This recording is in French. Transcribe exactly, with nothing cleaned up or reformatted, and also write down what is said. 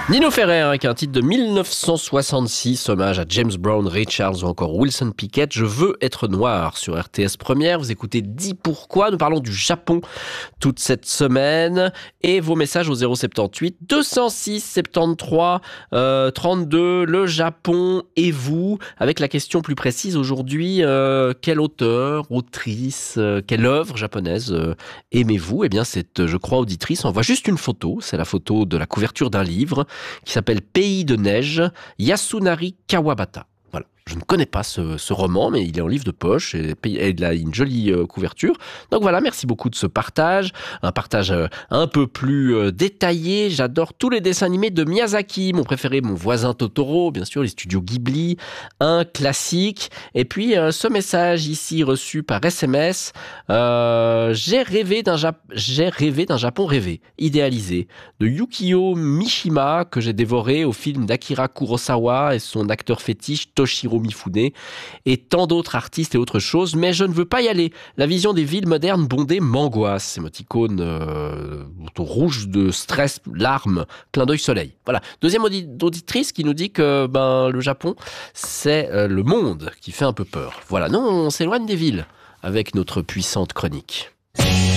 Nino Ferrer avec un titre de mille neuf cent soixante-six, hommage à James Brown, Ray Charles ou encore Wilson Pickett. Je veux être noir sur R T S Première. Vous écoutez Dis pourquoi. Nous parlons du Japon toute cette semaine. Et vos messages au zéro soixante-dix-huit deux cent six soixante-treize euh, trente-deux. Le Japon et vous. Avec la question plus précise aujourd'hui, euh, quel auteur, autrice, euh, quelle œuvre japonaise euh, aimez-vous? Eh bien, cette, je crois, auditrice envoie juste une photo. C'est la photo de la couverture d'un livre qui s'appelle Pays de neige, Yasunari Kawabata. Voilà. Je ne connais pas ce, ce roman, mais il est en livre de poche et, et il a une jolie euh, couverture. Donc voilà, merci beaucoup de ce partage. Un partage euh, un peu plus euh, détaillé. J'adore tous les dessins animés de Miyazaki. Mon préféré, Mon voisin Totoro, bien sûr, les studios Ghibli. Un classique. Et puis, euh, ce message ici reçu par S M S. Euh, j'ai rêvé d'un Jap- j'ai rêvé d'un Japon rêvé, idéalisé. De Yukio Mishima, que j'ai dévoré au film d'Akira Kurosawa et son acteur fétiche Toshiro Mifune et tant d'autres artistes et autres choses, mais je ne veux pas y aller. La vision des villes modernes bondées m'angoisse. Émoticône euh, rouge de stress, larmes, clin d'œil soleil. Voilà. Deuxième audi- auditrice qui nous dit que ben, le Japon, c'est euh, le monde qui fait un peu peur. Voilà. Non, on s'éloigne des villes avec notre puissante chronique.